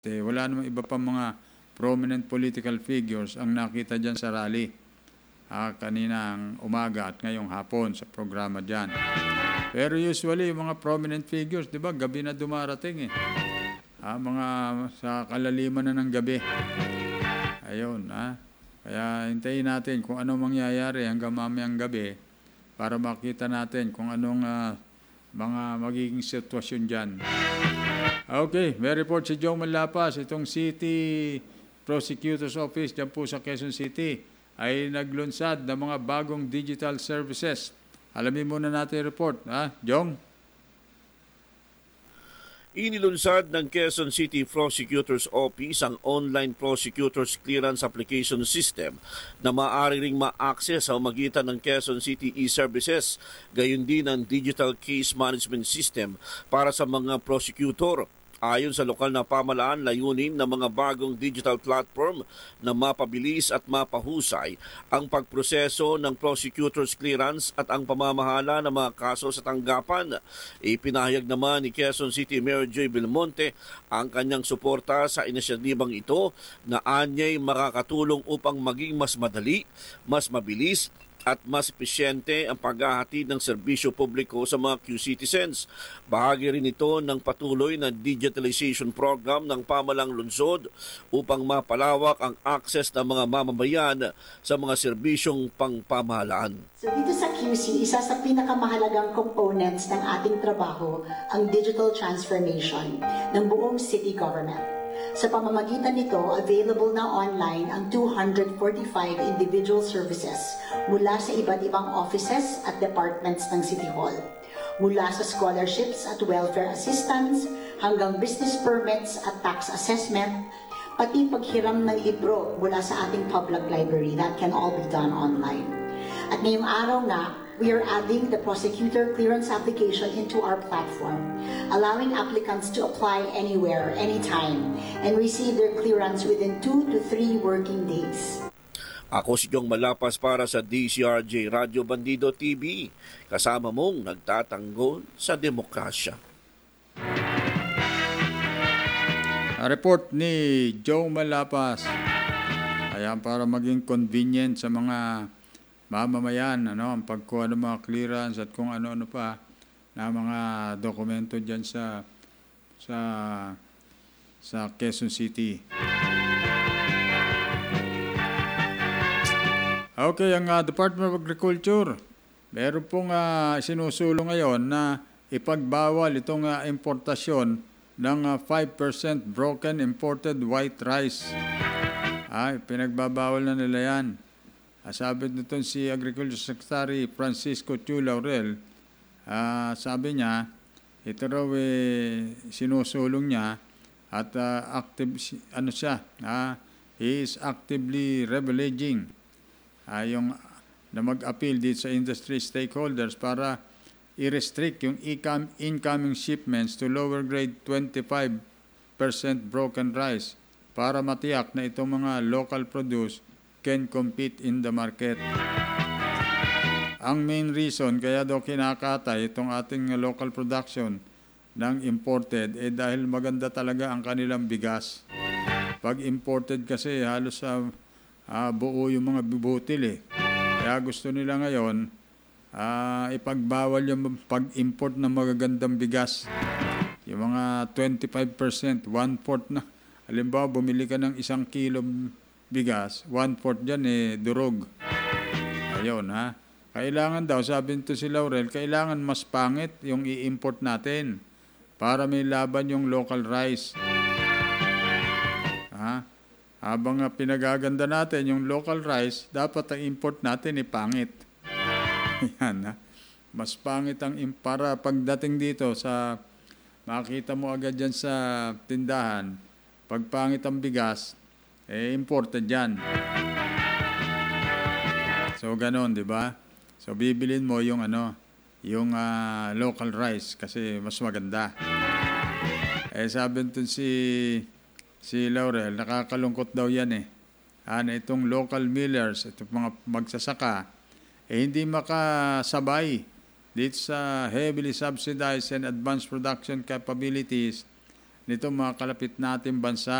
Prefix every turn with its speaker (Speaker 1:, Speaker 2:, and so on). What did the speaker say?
Speaker 1: Wala namang iba pang mga prominent political figures ang nakita dyan sa rally. Kaninang umaga at ngayong hapon sa programa dyan. Pero usually, yung mga prominent figures, di ba, gabi na dumarating eh. Mga sa kalaliman na ng gabi. Ayun, Kaya hintayin natin kung ano mangyayari hanggang mamayang gabi para makita natin kung anong mga magiging sitwasyon dyan. Okay, may report si Jong Malapas. Itong City Prosecutor's Office dyan po sa Quezon City ay naglunsad ng mga bagong digital services. Alamin muna natin yung report. Jong?
Speaker 2: Inilunsad ng Quezon City Prosecutor's Office ang Online Prosecutor's Clearance Application System na maaari ring ma-access sa magitan ng Quezon City e-Services, gayon din ang Digital Case Management System para sa mga prosecutor. Ayon sa lokal na pamahalaan, layunin ng mga bagong digital platform na mapabilis at mapahusay ang pagproseso ng prosecutor's clearance at ang pamamahala ng mga kaso sa tanggapan. Ipinahayag naman ni Quezon City Mayor Joy Belmonte ang kanyang suporta sa inisyatibang ito na anyay makakatulong upang maging mas madali, mas mabilis at mas epesyente ang paghahatid ng serbisyo publiko sa mga Q-citizens. Bahagi rin ito ng patuloy na digitalization program ng pamahalang lungsod upang mapalawak ang access ng mga mamamayan sa mga serbisyong pangpamahalaan.
Speaker 3: So dito sa QC, isa sa pinakamahalagang components ng ating trabaho ang digital transformation ng buong city government. Sa pamamagitan nito, available na online ang 245 individual services mula sa iba't ibang offices at departments ng City Hall. Mula sa scholarships at welfare assistance hanggang business permits at tax assessment, pati paghiram ng libro mula sa ating public library, that can all be done online. At ngayong araw nga, we are adding the prosecutor clearance application into our platform, allowing applicants to apply anywhere, anytime, and receive their clearance within 2 to 3 working days.
Speaker 2: Ako si Jong Malapas para sa DCRJ Radio Bandido TV, kasama mong nagtatanggol sa demokrasya.
Speaker 1: Report ni Jong Malapas. Ayan, para maging convenient sa mga mamamayan, ang pagkuha ng mga clearance at kung ano-ano pa na mga dokumento dyan sa Quezon City. Okay, ang Department of Agriculture, meron pong sinusulong ngayon na ipagbawal itong importasyon ng 5% broken imported white rice. Pinagbabawal na nila yan. Sabi nito si Agriculture Secretary Francisco Chu Laurel, sabi niya, ito raw sinusulong niya at active, he is actively leveraging na mag-appeal dito sa industry stakeholders para i-restrict yung incoming shipments to lower grade 25% broken rice para matiyak na itong mga local produce can compete in the market. Ang main reason kaya daw kinakatay itong ating local production ng imported dahil maganda talaga ang kanilang bigas. Pag imported kasi halos buo yung mga butil Kaya gusto nila ngayon ipagbawal yung pag-import ng magagandang bigas. Yung mga 25%, 1/4 na. Halimbawa, bumili ka ng 1 kilo bigas, 1/4 dyan durog. Ayun Kailangan daw, sabi nito si Laurel, kailangan mas pangit yung i-import natin para may laban yung local rice. Habang pinagaganda natin yung local rice, dapat ang import natin pangit. Yan Mas pangit ang para pagdating dito makita mo agad dyan sa tindahan, pag pangit ang bigas, imported yan. So, ganon, di ba? So, bibilin mo yung local rice kasi mas maganda. Sabi nito si Laurel, nakakalungkot daw yan na itong local millers, itong mga magsasaka, hindi makasabay dito sa heavily subsidized and advanced production capabilities nito mga kalapit nating bansa